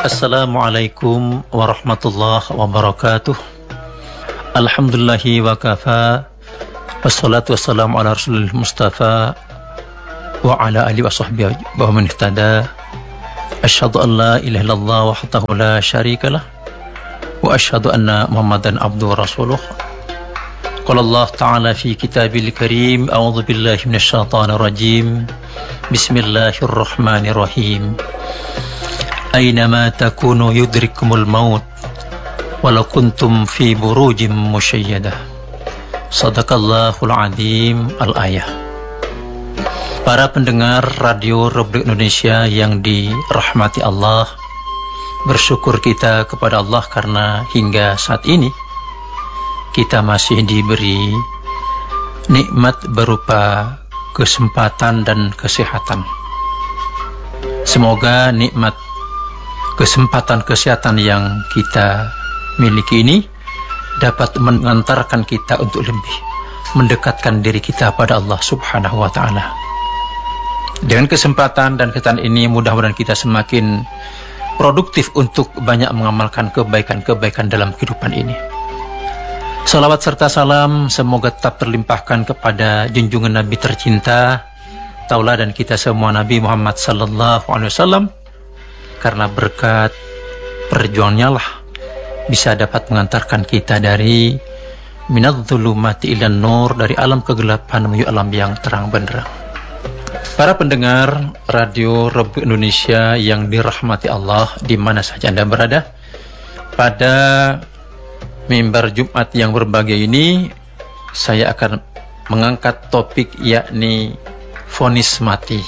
Assalamualaikum warahmatullahi wabarakatuh. Alhamdulillahi wa kafa. Wassalatu wassalamu ala rasulil mustafa wa ala alihi wa sahbihi wa man ihtada. Asyhadu an la ilaha illallah wahdahu la syarikalah wa asyhadu anna Muhammadan abduhu wa rasuluh. Qala Allah ta'ala fi kitabil karim, a'udzu billahi minasyaitonir rajim. Bismillahirrahmanirrahim. Aynama takunu yudrikumul maut walau kuntum fi burujim musyayyadah. Shadaqallahul azim. Al-ayah. Para pendengar Radio Republik Indonesia yang dirahmati Allah, bersyukur kita kepada Allah karena hingga saat ini kita masih diberi nikmat berupa kesempatan dan kesehatan. Semoga nikmat kesempatan kesehatan yang kita miliki ini dapat mengantarkan kita untuk lebih mendekatkan diri kita pada Allah Subhanahu wa ta'ala. Dengan kesempatan dan kesehatan ini, mudah-mudahan kita semakin produktif untuk banyak mengamalkan kebaikan-kebaikan dalam kehidupan ini. Salawat serta salam semoga tetap terlimpahkan kepada junjungan Nabi tercinta, tauladan kita semua, Nabi Muhammad sallallahu alaihi wasallam. Karena berkat perjuangannya lah bisa dapat mengantarkan kita dari minadz-dzulumati ilan nur, dari alam kegelapan menuju alam yang terang benderang. Para pendengar Radio Republik Indonesia yang dirahmati Allah di mana saja Anda berada, pada mimbar Jumat yang berbahagia ini saya akan mengangkat topik yakni vonis mati.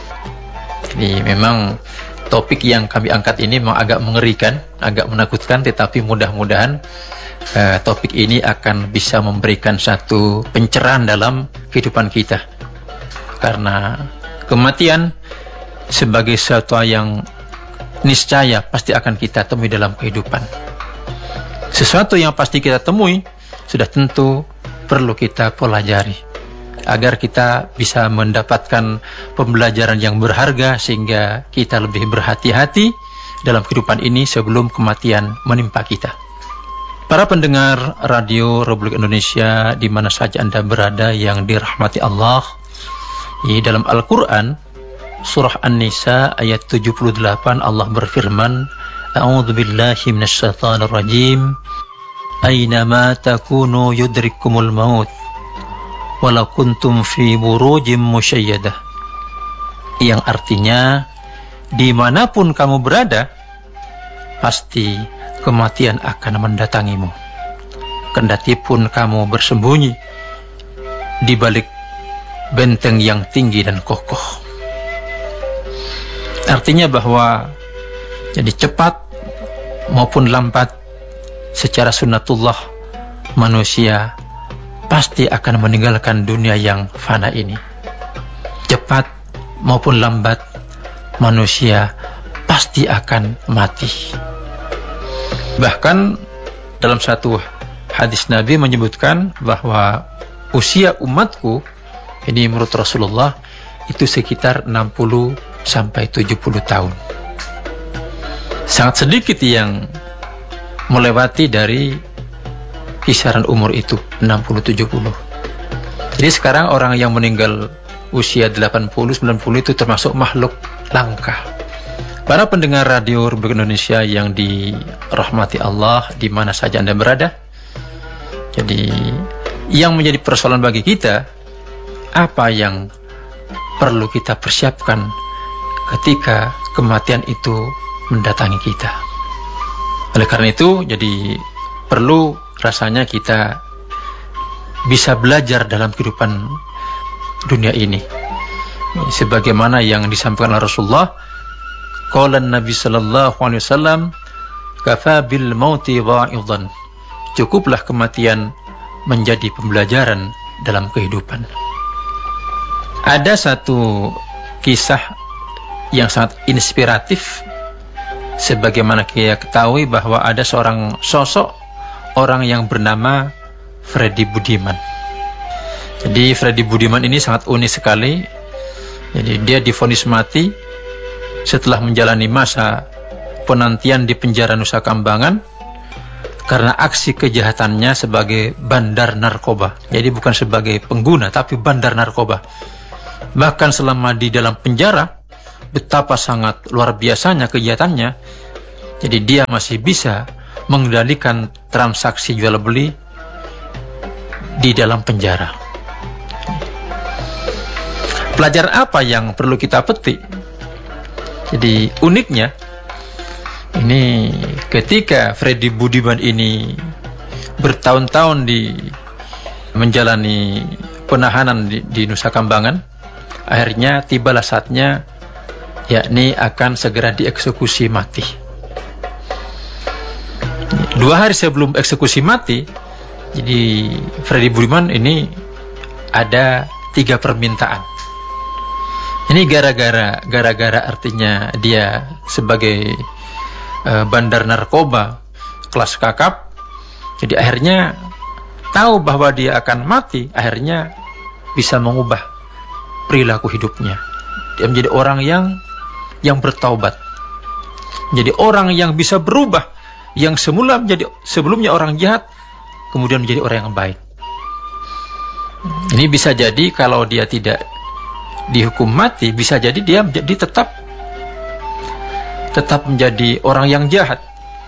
Jadi memang topik yang kami angkat ini memang agak mengerikan, agak menakutkan, tetapi mudah-mudahan topik ini akan bisa memberikan satu pencerahan dalam kehidupan kita. Karena kematian sebagai sesuatu yang niscaya pasti akan kita temui dalam kehidupan. Sesuatu yang pasti kita temui sudah tentu perlu kita pelajari agar kita bisa mendapatkan pembelajaran yang berharga sehingga kita lebih berhati-hati dalam kehidupan ini sebelum kematian menimpa kita. Para pendengar Radio Republik Indonesia di mana saja Anda berada yang dirahmati Allah, di dalam Al-Quran surah An-Nisa ayat 78 Allah berfirman, A'udzu billahi minasyaitonir rajim. Aynama takunu yudrikumul maut walau kuntum fi burujim musyayyadah. Yang artinya, dimanapun kamu berada, pasti kematian akan mendatangimu. Kendati pun kamu bersembunyi di balik benteng yang tinggi dan kokoh. Artinya bahwa jadi cepat maupun lambat, secara sunnatullah manusia pasti akan meninggalkan dunia yang fana ini. Cepat maupun lambat manusia pasti akan mati. Bahkan dalam satu hadis Nabi menyebutkan bahwa usia umatku ini menurut Rasulullah itu sekitar 60 sampai 70 tahun. Sangat sedikit yang melewati dari kisaran umur itu 60-70. Jadi sekarang orang yang meninggal usia 80-90 itu termasuk makhluk langka. Para pendengar Radio Republik Indonesia yang dirahmati Allah di mana saja Anda berada, jadi yang menjadi persoalan bagi kita, apa yang perlu kita persiapkan ketika kematian itu mendatangi kita. Oleh karena itu, jadi perlu rasanya kita bisa belajar dalam kehidupan dunia ini. Sebagaimana yang disampaikan oleh Rasulullah, qala Nabi sallallahu alaihi wasallam, kafa bil mauti wa'idhan. Cukuplah kematian menjadi pembelajaran dalam kehidupan. Ada satu kisah yang sangat inspiratif. Sebagaimana kita ketahui bahwa ada seorang sosok orang yang bernama Freddy Budiman. Jadi Freddy Budiman ini sangat unik sekali. Jadi dia divonis mati setelah menjalani masa penantian di penjara Nusa Kambangan karena aksi kejahatannya sebagai bandar narkoba. Jadi bukan sebagai pengguna, tapi bandar narkoba. Bahkan selama di dalam penjara, betapa sangat luar biasanya kegiatannya. Jadi dia masih bisa mengendalikan transaksi jual beli di dalam penjara. Pelajaran apa yang perlu kita petik? Jadi uniknya, ini ketika Freddy Budiman ini bertahun-tahun menjalani penahanan di Nusa Kambangan, akhirnya tibalah saatnya, yakni akan segera dieksekusi mati. 2 hari sebelum eksekusi mati, jadi Freddy Budiman ini ada 3 permintaan. Ini gara-gara artinya dia sebagai bandar narkoba kelas kakap, jadi akhirnya tahu bahwa dia akan mati, akhirnya bisa mengubah perilaku hidupnya. Dia menjadi orang yang bertaubat, menjadi orang yang bisa berubah, yang sebelumnya orang jahat, kemudian menjadi orang yang baik. Ini bisa jadi kalau dia tidak dihukum mati, bisa jadi dia menjadi tetap menjadi orang yang jahat.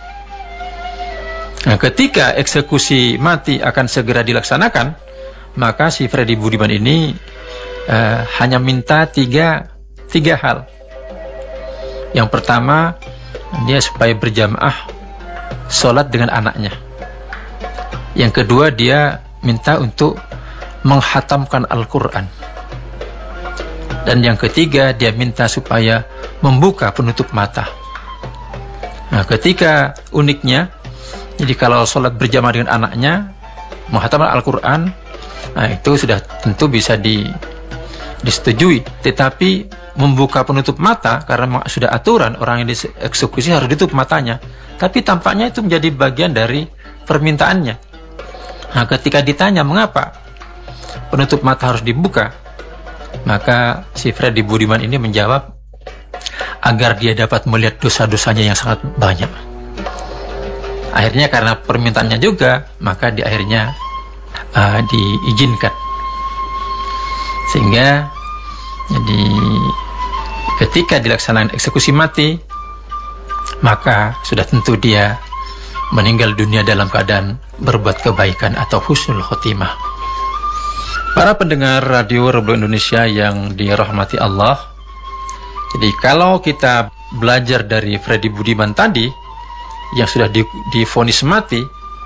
Nah, ketika eksekusi mati akan segera dilaksanakan, maka si Freddy Budiman ini hanya minta tiga hal. Yang pertama, dia supaya berjamaah sholat dengan anaknya. Yang kedua, dia minta untuk menghatamkan Al-Quran. Dan yang ketiga, dia minta supaya membuka penutup mata. Nah, ketika uniknya, jadi kalau sholat berjamaah dengan anaknya, menghatamkan Al-Quran, nah itu sudah tentu bisa disetujui. Tetapi membuka penutup mata, karena sudah aturan orang yang dieksekusi harus ditutup matanya. Tapi tampaknya itu menjadi bagian dari permintaannya. Nah, ketika ditanya mengapa penutup mata harus dibuka, maka si Freddy Budiman ini menjawab, agar dia dapat melihat dosa-dosanya yang sangat banyak. Akhirnya karena permintaannya juga, maka akhirnya diizinkan. Sehingga jadi ketika dilaksanakan eksekusi mati, maka sudah tentu dia meninggal dunia dalam keadaan berbuat kebaikan atau husnul khotimah. Para pendengar Radio Republik Indonesia yang dirahmati Allah, jadi kalau kita belajar dari Freddy Budiman tadi yang sudah divonis mati,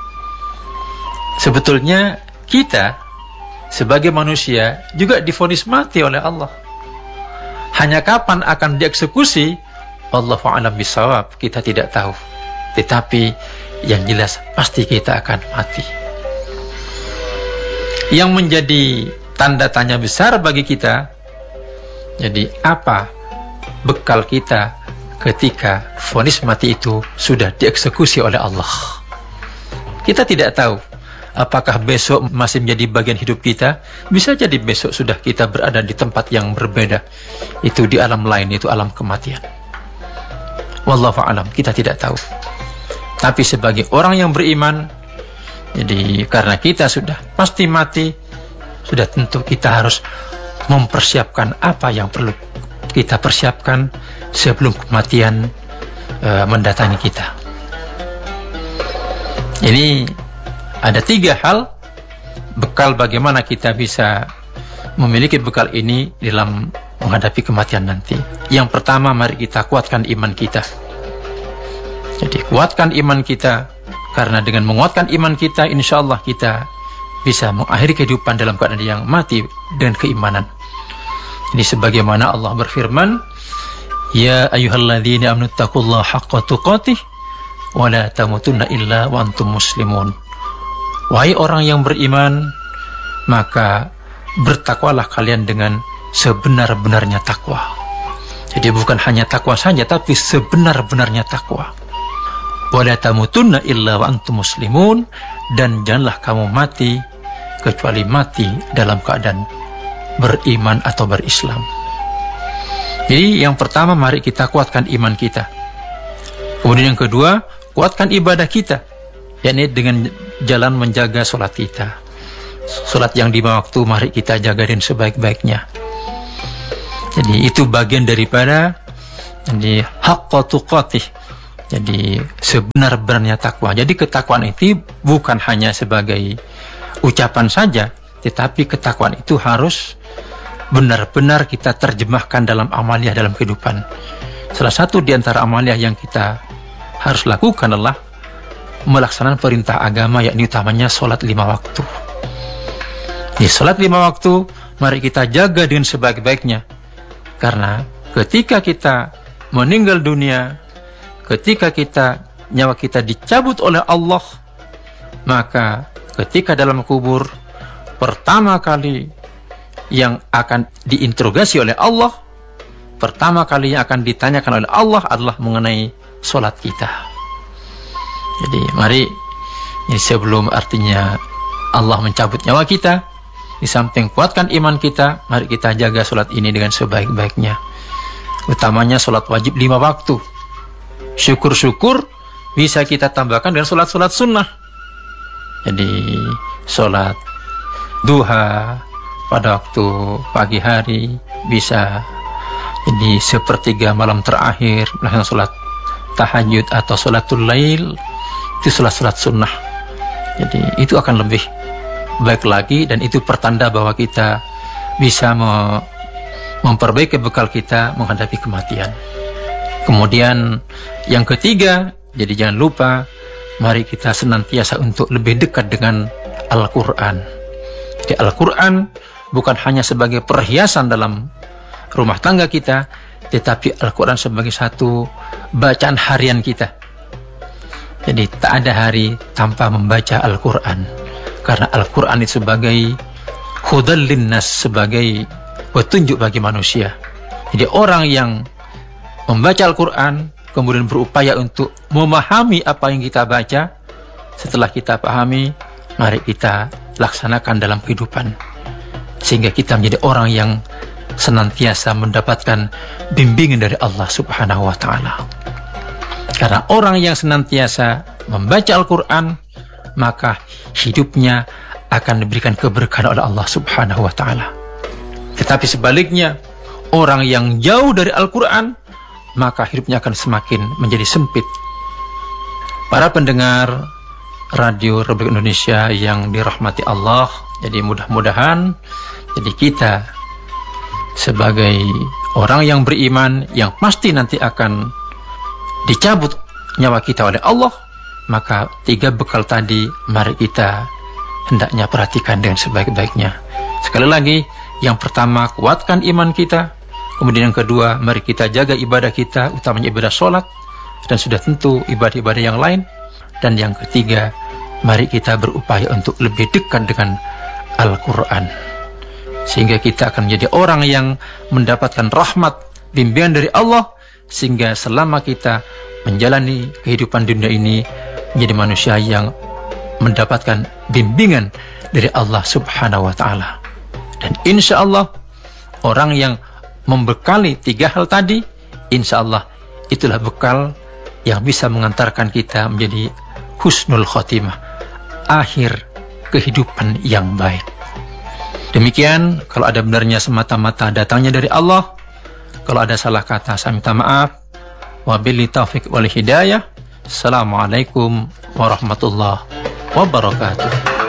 sebetulnya kita sebagai manusia juga divonis mati oleh Allah. Hanya kapan akan dieksekusi, Allahu a'lam bishawab, kita tidak tahu. Tetapi yang jelas pasti kita akan mati. Yang menjadi tanda tanya besar bagi kita, jadi apa bekal kita ketika vonis mati itu sudah dieksekusi oleh Allah? Kita tidak tahu apakah besok masih menjadi bagian hidup kita. Bisa jadi besok sudah kita berada di tempat yang berbeda, itu di alam lain, itu alam kematian. Wallahu a'lam, kita tidak tahu. Tapi sebagai orang yang beriman, jadi karena kita sudah pasti mati, sudah tentu kita harus mempersiapkan apa yang perlu kita persiapkan sebelum kematian mendatangi kita. Ini ada 3 hal bekal bagaimana kita bisa memiliki bekal ini dalam menghadapi kematian nanti. Yang pertama, mari kita kuatkan iman kita. Jadi kuatkan iman kita, karena dengan menguatkan iman kita, insya Allah kita bisa mengakhiri kehidupan dalam keadaan yang mati dengan keimanan. Ini sebagaimana Allah berfirman, Ya ayyuhalladzina amanu taqullaha haqqa tuqatih wa la tamutunna illa wa antum muslimun. Wahai orang yang beriman, maka bertakwalah kalian dengan sebenar-benarnya takwa. Jadi bukan hanya takwa saja, tapi sebenar-benarnya takwa. Wa la tamutunna illa wa antum muslimun, dan janganlah kamu mati kecuali mati dalam keadaan beriman atau berislam. Jadi yang pertama, mari kita kuatkan iman kita. Kemudian yang kedua, kuatkan ibadah kita, yakni dengan jalan menjaga sholat kita. Sholat yang 5 waktu mari kita jaga dengan sebaik-baiknya. Jadi itu bagian daripada haqqa tuqatih. Jadi sebenar-benarnya takwa. Jadi ketakwaan itu bukan hanya sebagai ucapan saja, tetapi ketakwaan itu harus benar-benar kita terjemahkan dalam amaliah dalam kehidupan. Salah satu di antara amaliah yang kita harus lakukan adalah melaksanakan perintah agama, yakni utamanya sholat 5 waktu. Di sholat 5 waktu mari kita jaga dengan sebaik-baiknya, karena ketika kita meninggal dunia, ketika nyawa kita dicabut oleh Allah, maka ketika dalam kubur pertama kali yang akan diinterogasi oleh Allah, pertama kali yang akan ditanyakan oleh Allah adalah mengenai sholat kita. Jadi mari, sebelum artinya Allah mencabut nyawa kita, di samping kuatkan iman kita, mari kita jaga sholat ini dengan sebaik-baiknya. Utamanya sholat wajib 5 waktu. Syukur-syukur bisa kita tambahkan dengan sholat-sholat sunnah. Jadi sholat duha pada waktu pagi hari, bisa jadi sepertiga malam terakhir melaksanakan sholat tahajud atau sholatul lail, itu sholat-sholat sunnah. Jadi itu akan lebih baik lagi, dan itu pertanda bahwa kita bisa memperbaiki bekal kita menghadapi kematian. Kemudian yang ketiga, jadi jangan lupa mari kita senantiasa untuk lebih dekat dengan Al-Quran. Jadi Al-Quran bukan hanya sebagai perhiasan dalam rumah tangga kita, tetapi Al-Quran sebagai satu bacaan harian kita. Jadi tak ada hari tanpa membaca Al-Quran, karena Al-Quran itu sebagai hudal linnas, sebagai petunjuk bagi manusia. Jadi orang yang membaca Al-Quran kemudian berupaya untuk memahami apa yang kita baca, setelah kita pahami, mari kita laksanakan dalam kehidupan, sehingga kita menjadi orang yang senantiasa mendapatkan bimbingan dari Allah Subhanahu wa ta'ala. Karena orang yang senantiasa membaca Al-Quran, maka hidupnya akan diberikan keberkahan oleh Allah Subhanahu wa ta'ala. Tetapi sebaliknya, orang yang jauh dari Al-Quran, maka hidupnya akan semakin menjadi sempit. Para pendengar Radio Republik Indonesia yang dirahmati Allah, jadi mudah-mudahan jadi kita sebagai orang yang beriman, yang pasti nanti akan dicabut nyawa kita oleh Allah, maka 3 bekal tadi mari kita hendaknya perhatikan dengan sebaik-baiknya. Sekali lagi, yang pertama kuatkan iman kita, kemudian yang kedua mari kita jaga ibadah kita, utamanya ibadah sholat, dan sudah tentu ibadah-ibadah yang lain, dan yang ketiga mari kita berupaya untuk lebih dekat dengan Al-Quran, sehingga kita akan menjadi orang yang mendapatkan rahmat, bimbingan dari Allah, sehingga selama kita menjalani kehidupan dunia ini menjadi manusia yang mendapatkan bimbingan dari Allah Subhanahu wa ta'ala. Dan insya Allah orang yang membekali 3 hal tadi, insya Allah itulah bekal yang bisa mengantarkan kita menjadi husnul khotimah, akhir kehidupan yang baik. Demikian, kalau ada benarnya semata-mata datangnya dari Allah. Kalau ada salah kata, saya minta maaf. Wabillahi taufiq wal hidayah. Assalamualaikum warahmatullahi wabarakatuh.